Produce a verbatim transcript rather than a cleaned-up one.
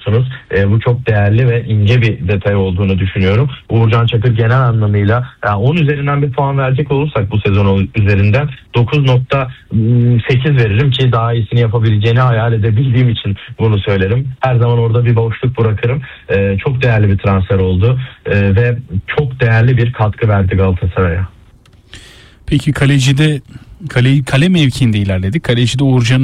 ediyorsunuz. E, bu çok değerli ve ince bir detay olduğunu düşünüyorum. Uğurcan Çakır genel anlamıyla yani on üzerinden bir puan verecek olursak bu sezon üzerinden dokuz nokta sekiz veririm ki daha iyisini yapabileceğini hayal edebildiğim için bunu söylerim. Her zaman orada bir boşluk bırakırım. E, çok değerli bir transfer oldu e, ve çok değerli bir katkı verdi Galatasaray'a. Peki kalecide kale, kale mevkiinde ilerledik. Kalecide Uğurcan'ı